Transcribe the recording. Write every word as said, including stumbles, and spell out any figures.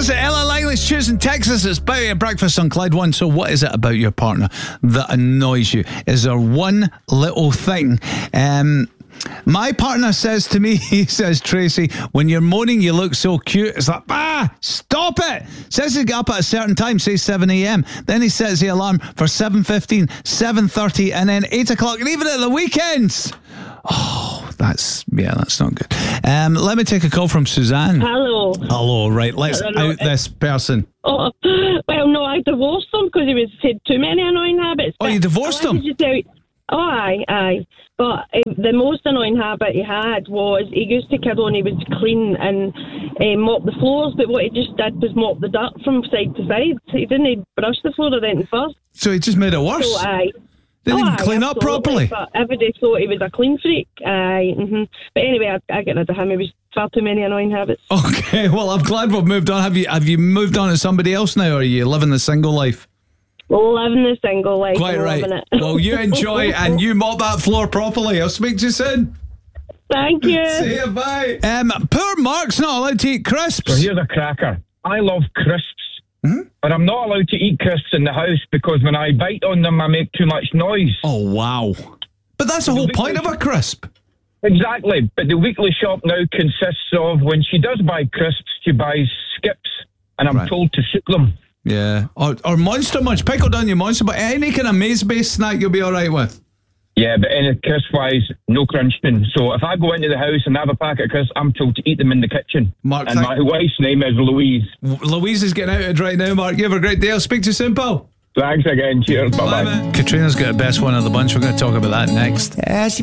is it? Ella Langley's choosing Texas. It's Bowie at breakfast on Clyde One. So what is it about your partner that annoys you? Is there one little thing? Um... My partner says to me, he says, Tracy, when you're moaning, you look so cute. It's like, ah, stop it. Says he get up at a certain time, say seven a.m. Then he sets the alarm for seven fifteen, seven thirty, and then eight o'clock, and even at the weekends. Oh, that's, yeah, that's not good. Um, let me take a call from Suzanne. Hello. Hello, right, let's out this person. Oh, well, no, I divorced him because he was had too many annoying habits. Oh, you divorced him? Oh, aye, aye. But um, the most annoying habit he had was he used to kid on he would clean and um, mop the floors, but what he just did was mop the dirt from side to side. He didn't brush the floor or anything first. So he just made it worse? So, aye. Didn't oh, even aye, clean up properly? But everybody thought he was a clean freak. Aye, mm-hmm. But anyway, I, I get rid of him. He was far too many annoying habits. Okay, well, I'm glad we've moved on. Have you, have you moved on to somebody else now, or are you living the single life? Living the single life. Quite right. It. Well, you enjoy and you mop that floor properly. I'll speak to you soon. Thank you. See you, bye. Um, poor Mark's not allowed to eat crisps. So here's a cracker. I love crisps, mm-hmm. but I'm not allowed to eat crisps in the house because when I bite on them, I make too much noise. Oh, wow. But that's the whole the point of a crisp. Exactly. But the weekly shop now consists of, when she does buy crisps, she buys skips, and I'm right. told to shoot them. Yeah, or, or Monster Munch. Pickle down your Monster, but any kind of maize-based snack you'll be all right with. Yeah, but any crisp-wise, no crunching. So if I go into the house and have a packet of crisps, I'm told to eat them in the kitchen. Mark, and thank- my wife's name is Louise. Louise is getting outed right now, Mark. You have a great day. I'll speak to you soon, pal. Thanks again. Cheers. Bye-bye. Katrina's got the best one of the bunch. We're going to talk about that next.